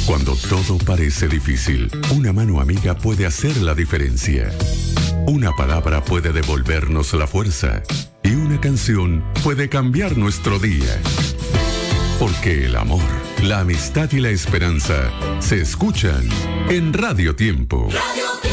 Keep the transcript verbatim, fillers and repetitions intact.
Cuando todo parece difícil, una mano amiga puede hacer la diferencia. Una palabra puede devolvernos la fuerza y una canción puede cambiar nuestro día. Porque el amor, la amistad y la esperanza se escuchan en Radio Tiempo. Radio Tiempo.